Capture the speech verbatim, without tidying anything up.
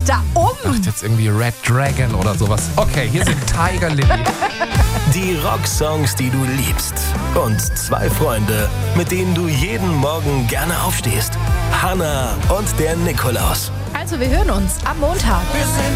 da um? Ich dachte jetzt irgendwie Red Dragon oder sowas. Okay, hier sind Tiger Lily. Die Rocksongs, die du liebst. Und zwei Freunde, mit denen du jeden Morgen gerne aufstehst. Hannah und der Nikolaus. Also wir hören uns am Montag. Wir sind